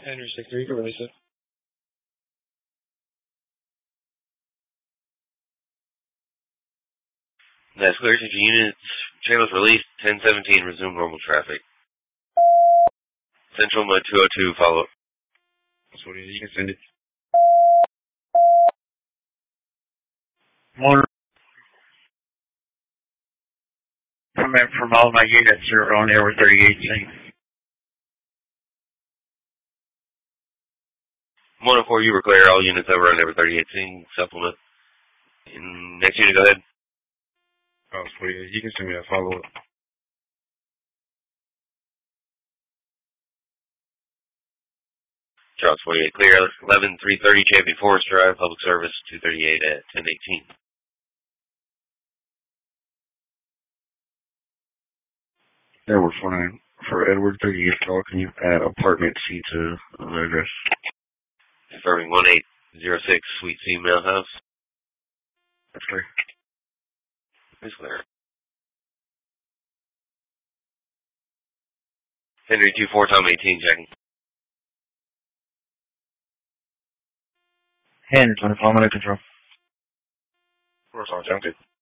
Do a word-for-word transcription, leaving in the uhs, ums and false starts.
Henry six three, you can release it. That's clear to units. Channels released. ten seventeen, resume normal traffic. Central mode two oh two, follow up. That's what it is. You can send it. One comment from all my units are on Edward thirty eighteen. one oh four, you were clear. All units over on Edward thirty eighteen. Supplement. And next unit, go ahead. Oh, sweet. You can send me that follow-up. Charles forty-eight, clear. eleven three thirty, Champion Forest Drive, public service, two thirty-eight at ten eighteen. Edward fine. For Edward thirty-eight call, can you add apartment C to the address? Confirming one eight zero six, Suite C, Mail House. That's clear. It's clear. Henry two four, Tom eighteen, checking. Henry twenty-four, I'm under control. Of course, I'll jump it.